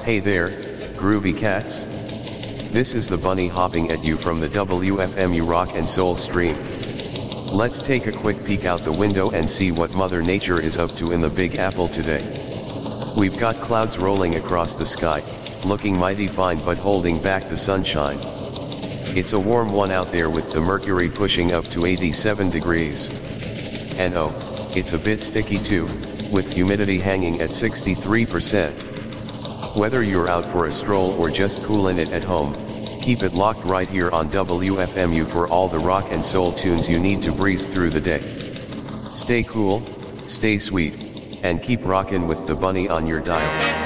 Hey there, groovy cats. This is the bunny hopping at you from the WFMU Rock and Soul stream. Let's take a quick peek out the window and see what Mother Nature is up to in the Big Apple today. We've got clouds rolling across the sky, looking mighty fine but holding back the sunshine. It's a warm one out there with the mercury pushing up to 87 degrees. And oh, it's a bit sticky too, with humidity hanging at 63%. Whether you're out for a stroll or just coolin' it at home, keep it locked right here on WFMU for all the rock and soul tunes you need to breeze through the day. Stay cool, stay sweet, and keep rockin' with the bunny on your dial.